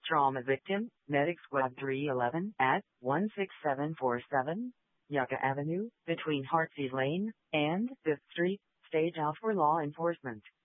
Trauma victim, Medic Squad 311 at 16747 Yucca Avenue, between Heartsease Lane and 5th Street, stage out for law enforcement.